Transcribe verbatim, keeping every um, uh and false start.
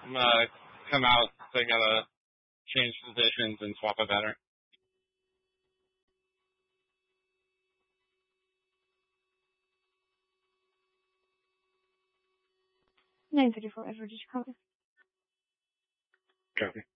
I'm gonna come out, so I gotta change positions and swap a battery. nine thirty-four, Edward, did you call? Copy.